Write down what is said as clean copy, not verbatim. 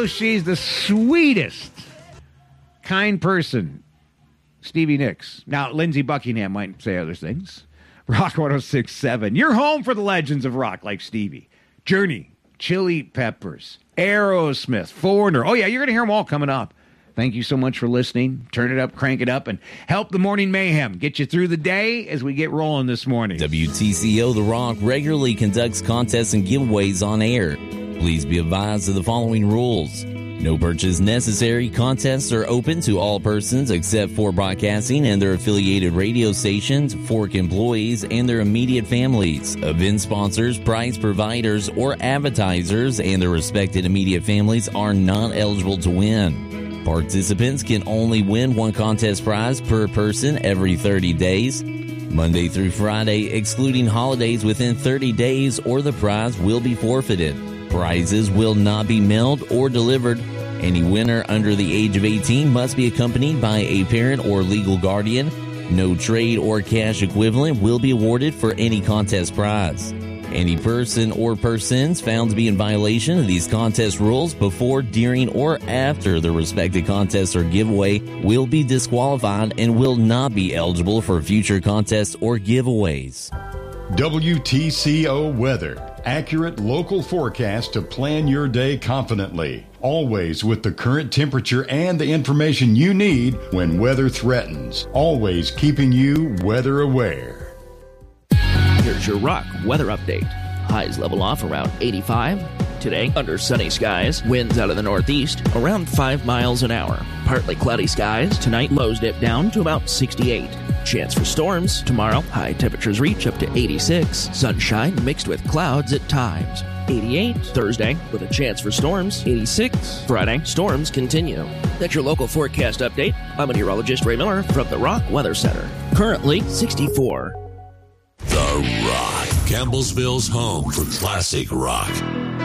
Oh, she's the sweetest, kind person, Stevie Nicks. Now, Lindsey Buckingham might say other things. Rock 106.7. You're home for the legends of rock like Stevie. Journey, Chili Peppers, Aerosmith, Foreigner. Oh, yeah, you're going to hear them all coming up. Thank you so much for listening. Turn it up, crank it up, and help the morning mayhem get you through the day as we get rolling this morning. WTCO The Rock regularly conducts contests and giveaways on air. Please be advised of the following rules. No purchase necessary. Contests are open to all persons except for broadcasting and their affiliated radio stations, Fork employees, and their immediate families. Event sponsors, prize providers, or advertisers and their respected immediate families are not eligible to win. Participants can only win one contest prize per person every 30 days, Monday through Friday, excluding holidays within 30 days, or the prize will be forfeited. Prizes will not be mailed or delivered. Any winner under the age of 18 must be accompanied by a parent or legal guardian. No trade or cash equivalent will be awarded for any contest prize. Any person or persons found to be in violation of these contest rules before, during, or after the respective contest or giveaway will be disqualified and will not be eligible for future contests or giveaways. WTCO Weather. Accurate local forecast to plan your day confidently. Always with the current temperature and the information you need when weather threatens. Always keeping you weather aware. Here's your Rock weather update. Highs level off around 85. Today, under sunny skies, winds out of the northeast around 5 miles an hour. Partly cloudy skies. Tonight, lows dip down to about 68. Chance for storms. Tomorrow, high temperatures reach up to 86. Sunshine mixed with clouds at times. 88. Thursday, with a chance for storms. 86. Friday, storms continue. That's your local forecast update. I'm meteorologist Ray Miller from the Rock Weather Center. Currently, 64. The Rock, Campbellsville's home for classic rock.